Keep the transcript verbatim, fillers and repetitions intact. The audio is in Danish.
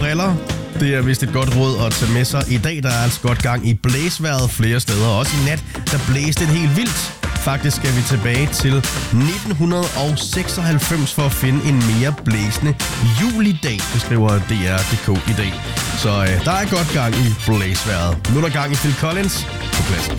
briller. Det er vist et godt råd at tage med sig. I dag der er altså godt gang i blæsvejret flere steder. Også i nat, der blæste det helt vildt. Faktisk skal vi tilbage til nitten seksoghalvfems for at finde en mere blæsende julidag, beskriver D R punktum d k i dag. Så øh, der er godt gang i blæsvejret. Nu er der gang i Phil Collins på plads.